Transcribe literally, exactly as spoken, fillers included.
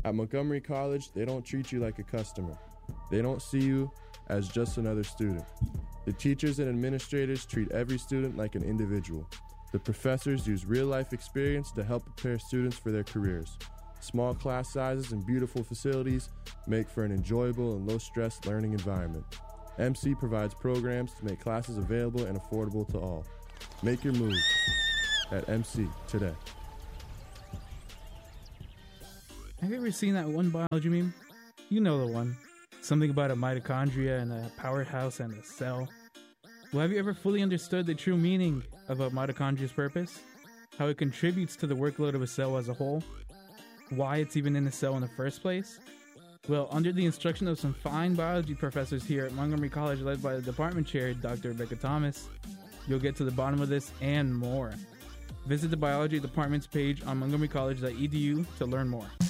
At Montgomery College, they don't treat you like a customer. They don't see you as just another student. The teachers and administrators treat every student like an individual. The professors use real-life experience to help prepare students for their careers. Small class sizes and beautiful facilities make for an enjoyable and low-stress learning environment. M C provides programs to make classes available and affordable to all. Make your move at M C today. Have you ever seen that one biology meme? You know the one. Something about a mitochondria and a powerhouse and a cell. Well, have you ever fully understood the true meaning of a mitochondria's purpose? How it contributes to the workload of a cell as a whole? Why it's even in the cell in the first place? Well, under the instruction of some fine biology professors here at Montgomery College led by the department chair, Doctor Rebecca Thomas, you'll get to the bottom of this and more. Visit the biology department's page on montgomery college dot e d u to learn more.